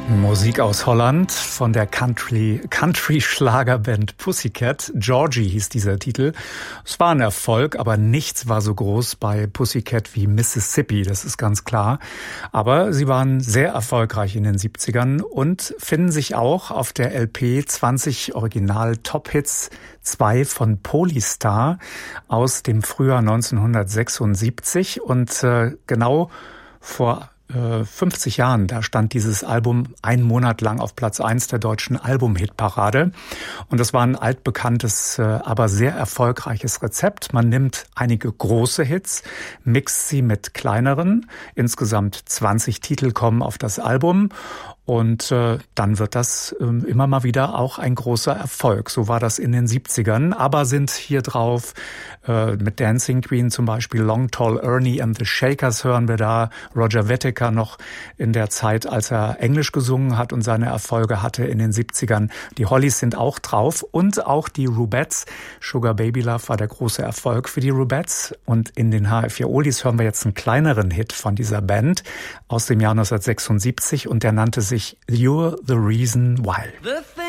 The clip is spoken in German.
Musik aus Holland von der Country-Schlagerband Pussycat. Georgie hieß dieser Titel. Es war ein Erfolg, aber nichts war so groß bei Pussycat wie Mississippi, das ist ganz klar. Aber sie waren sehr erfolgreich in den 70ern und finden sich auch auf der LP 20 Original-Top-Hits 2 von Polystar aus dem Frühjahr 1976. Und genau vor 50 Jahren, da stand dieses Album einen Monat lang auf Platz 1 der deutschen Album-Hitparade. Und das war ein altbekanntes, aber sehr erfolgreiches Rezept. Man nimmt einige große Hits, mixt sie mit kleineren. Insgesamt 20 Titel kommen auf das Album. Und dann wird das immer mal wieder auch ein großer Erfolg. So war das in den 70ern. Aber sind hier drauf mit Dancing Queen zum Beispiel, Long Tall Ernie and the Shakers hören wir da. Roger Whittaker noch in der Zeit, als er Englisch gesungen hat und seine Erfolge hatte in den 70ern. Die Hollies sind auch drauf und auch die Rubettes. Sugar Baby Love war der große Erfolg für die Rubettes. Und in den HF4 Oldies hören wir jetzt einen kleineren Hit von dieser Band aus dem Jahr 1976 und der nannte sich You're the Reason Why.